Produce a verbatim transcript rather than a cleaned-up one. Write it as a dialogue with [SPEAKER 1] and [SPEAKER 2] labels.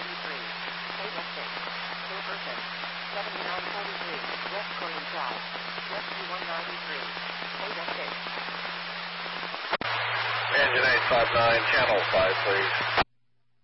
[SPEAKER 1] ninety-three. Beta six. Jefferson. seventy-nine forty-three. West Crane Drive. Rescue one ninety-three. Beta six.
[SPEAKER 2] Engine eight five nine, channel five, please.